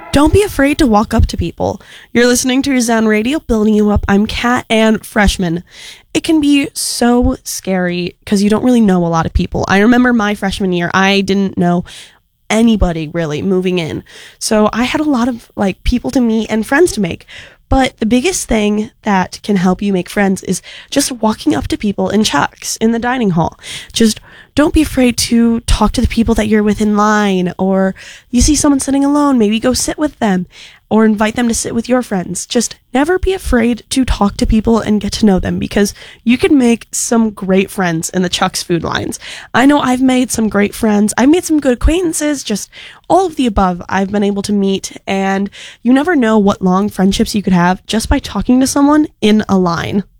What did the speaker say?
Don't be afraid to walk up to people. You're listening to Zen Radio, Building You Up. I'm Kat and Freshman. It can be so scary because you don't really know a lot of people. I remember my freshman year, I didn't know anybody really moving in. So I had a lot of people to meet and friends to make. But the biggest thing that can help you make friends is just walking up to people in Chuck's in the dining hall. Just don't be afraid to talk to the people that you're with in line, or you see someone sitting alone, maybe go sit with them or invite them to sit with your friends. Just never be afraid to talk to people and get to know them, because you can make some great friends in the Chuck's food lines. I know I've made some great friends. I've made some good acquaintances, just all of the above I've been able to meet, and you never know what long friendships you could have just by talking to someone in a line.